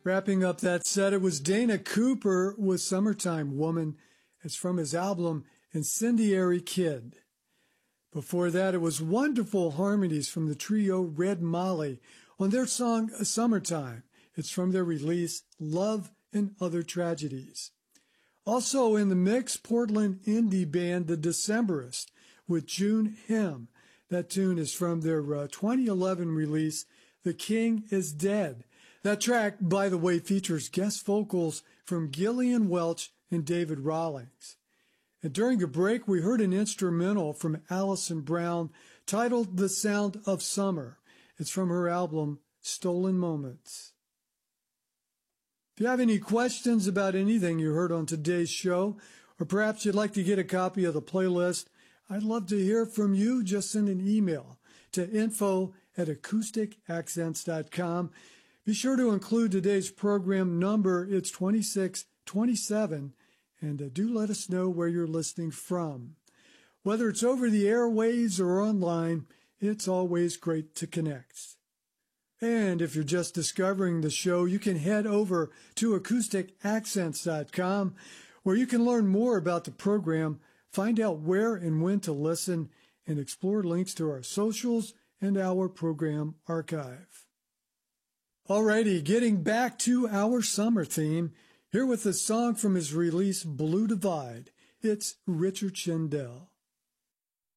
Wrapping up that set, it was Dana Cooper with Summertime Woman. It's from his album Incendiary Kid. Before that, it was wonderful harmonies from the trio Red Molly on their song Summertime. It's from their release Love and Other Tragedies. Also in the mix, Portland indie band The Decemberists with June Hymn. That tune is from their 2011 release, The King is Dead. That track, by the way, features guest vocals from Gillian Welch and David Rawlings. And during the break, we heard an instrumental from Alison Brown titled The Sound of Summer. It's from her album Stolen Moments. If you have any questions about anything you heard on today's show, or perhaps you'd like to get a copy of the playlist, I'd love to hear from you. Just send an email to info@acousticaccents.com. Be sure to include today's program number. It's 2627, and do let us know where you're listening from. Whether it's over the airwaves or online, it's always great to connect. And if you're just discovering the show, you can head over to acousticaccents.com, where you can learn more about the program, find out where and when to listen, and explore links to our socials and our program archive. Alrighty, getting back to our summer theme, here with a song from his release Blue Divide, it's Richard Shendell.